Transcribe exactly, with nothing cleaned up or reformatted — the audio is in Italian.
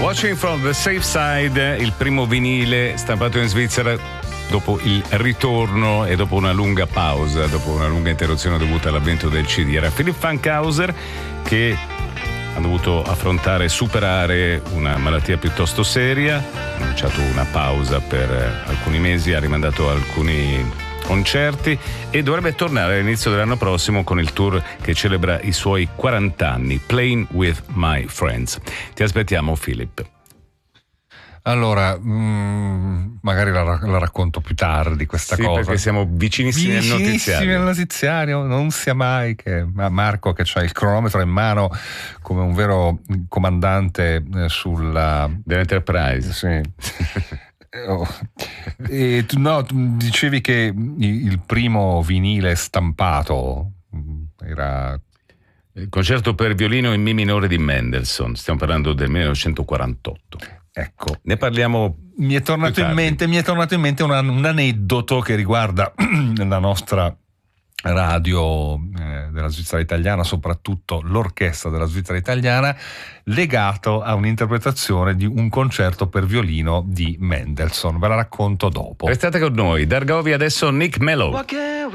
Watching from the Safe Side, il primo vinile stampato in Svizzera dopo il ritorno e dopo una lunga pausa, dopo una lunga interruzione dovuta all'avvento del C D. Era Philipp Fankhauser che ha dovuto affrontare e superare una malattia piuttosto seria, ha annunciato una pausa per alcuni mesi, ha rimandato alcuni concerti e dovrebbe tornare all'inizio dell'anno prossimo con il tour che celebra i suoi quaranta anni, Playing with My Friends. Ti aspettiamo, Philipp. Allora, mh, magari la, la racconto più tardi questa sì, cosa. Perché siamo vicinissimi, vicinissimi al notiziario. al notiziario. Non sia mai che Marco, che c'ha il cronometro in mano come un vero comandante sulla dell'Enterprise. Sì. Oh. E tu, no, tu dicevi che il primo vinile stampato era il concerto per violino in mi minore di Mendelssohn. Stiamo parlando del millenovecentoquarantotto. Ecco, ne parliamo. Mi è tornato in mente, mi è tornato in mente una, un aneddoto che riguarda la nostra radio eh, della Svizzera italiana, soprattutto l'orchestra della Svizzera italiana, legato a un'interpretazione di un concerto per violino di Mendelssohn. Ve la racconto dopo. Restate con noi. Dargovi adesso Nick Mello.